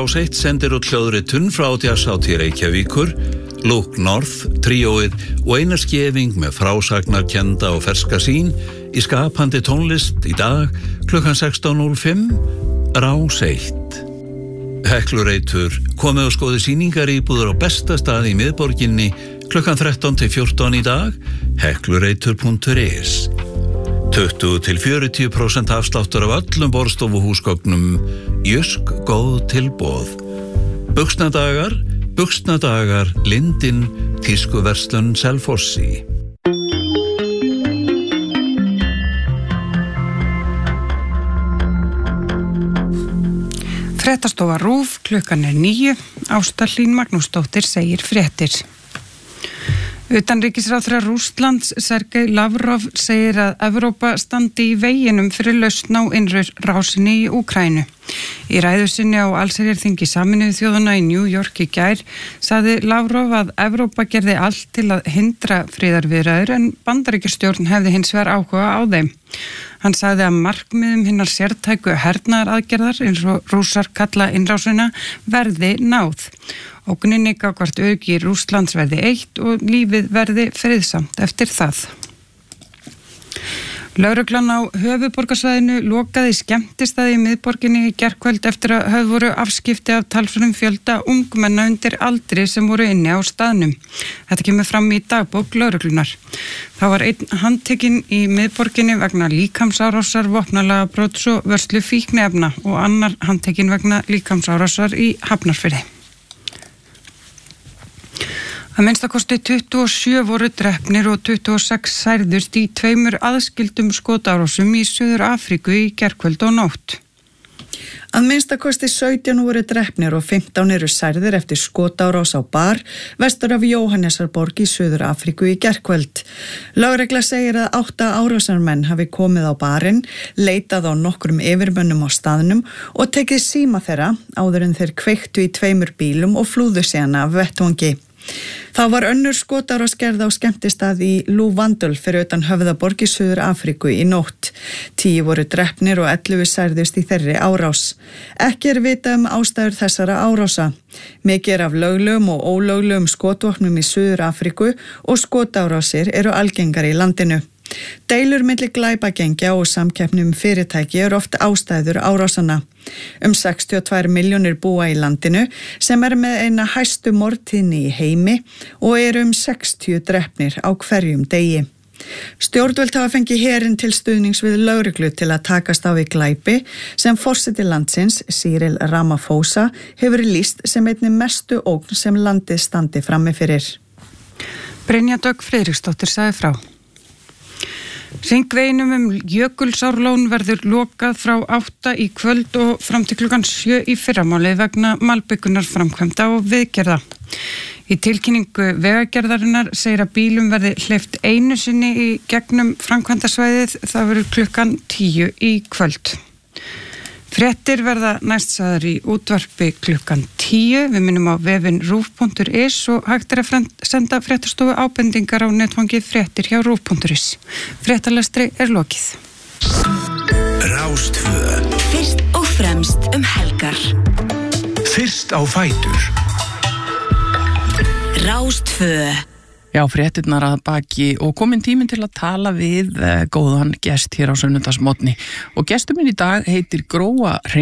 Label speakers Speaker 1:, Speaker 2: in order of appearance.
Speaker 1: Rás 1 sendir út hljóðritun frá Jazzhátíð Reykjavíkur, Look North, tríóið og Einar Skeving með frásagnarkennda og ferska sýn í skapandi tónlist í dag klukkan 16:05, Rás 1. Heklureitur komið og skoði sýningar íbúður á besta stað í miðborginni klukkan 13 til 14 í dag, heklureitur.is. 20-40% afsláttur af öllum borðstofuhúsgögnum, Jysk góð tilboð. Buxnadagar, Lindin, Tískuverslun Selfossi.
Speaker 2: Fréttastofa RÚV, klukkan 9, Ásta Hlín Magnúsdóttir segir fréttir. Utanríkisráðherra Rússlands Sergej Lavrov segir að Evrópa standi í veginum fyrir lausn á innrásinni í Úkraínu. Í ræðu sinni á allsherjarþingi Sameinuðu þjóðanna í New York í gær sagði Lavrov að Evrópa gerði allt til að hindra friðarviðræður en Bandaríkjastjórn hefði hins vegar áhuga á þeim. Hann sagði að markmiðum hinnar sértæku hernaðaraðgerðar eins og Rússar kalla innrásina verði náð. Ógninni gagnvart öryggi Rússlands verði eitt og lífið verði friðsamt eftir það. Lögreglan á höfuðborgarsvæðinu lokaði skemmtistaði í miðborginni í gærkvöld eftir að höfðu voru afskipti af talsverðum fjölda ungmenna undir aldri sem voru inni á staðnum. Þetta kemur fram í dagbók lögreglunar. Þá var einn handtekinn í miðborginni vegna líkamsárásar, vopnalagabrots og vörslu fíkniefna og annar handtekinn vegna líkamsárásar í Hafnarfirði. Að minnstakosti 27 voru drepnir og 26 særðust í 2 aðskildum skotárásum í Suður Afríku í gærkvöld og nótt.
Speaker 3: Að minnstakosti 17 voru drepnir og 15 eru særðir eftir skotárás á bar vestur af Jóhannesarborg í Suður Afríku í gærkvöld. Lögregla segir að 8 árásarmenn hafi komið á barinn, leitað á nokkrum yfirmönnum á staðnum og tekið síma þeirra áður en þeir kveiktu í 2 bílum og flúðu síðan af vettvangi. Þá var önnur skotárás gerð á skemmtistað í Lúvandul fyrir utan Höfðaborg í Suður Afríku í nótt. 10 voru drepnir og 11 særðust í þeirri árás. Ekki vitað ástæður þessara árása. Mikið af löglegum og ólöglegum skotvopnum í Suður Afríku og skotárásir eru algengar í landinu. Deilur milli glæpagengja og samkeppni fyrirtæki eru oft ástæður árásana. 62 milljónir búa í landinu sem með eina hæstu mordtíðni í heimi og eru 60 drepnir á hverjum degi. Stjórnvöld hafa fengið herinn til stuðnings við lögreglu til að takast á við glæpi sem forseti landsins, Cyril Ramaphosa, hefur lýst sem einni mestu ógn sem landið standi frammi fyrir.
Speaker 2: Brynja Dögg Friðriksdóttir sagði frá. Hringveginum Jökulsárlón verður lokað frá 8 í kvöld og fram til klukkan 7 í fyrramálið vegna malbikunar framkvæmda og viðgerða. Í tilkynningu vegagerðarinnar segir að bílum verði hleypt einu sinni í gegnum framkvæmdasvæðið, það verður klukkan 10 í kvöld. Fréttir verða næst sagðar í útvarpi klukkan 10. Við minnum á vefinn rúv.is og hægt að senda fréttastofu ábendingar á netfangið fréttir hjá rúv.is. Fréttalestri lokið.
Speaker 4: Rás 2.
Speaker 5: Fyrst og fremst helgar.
Speaker 4: Fyrst á fætur.
Speaker 5: Rás 2.
Speaker 6: Já, fréttirnar að baki og komin tíminn til að tala við góðan gest hér á sunnudagsmorgni og gestur minn í dag heitir Gróa